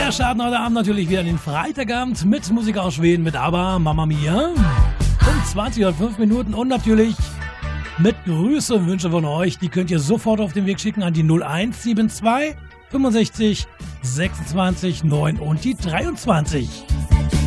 Wir starten heute Abend natürlich wieder den Freitagabend mit Musik aus Schweden mit ABBA, Mamma Mia. Um 20:05 und natürlich mit Grüße und Wünsche von euch. Die könnt ihr sofort auf den Weg schicken an die 0172 65 26 9 und die 23.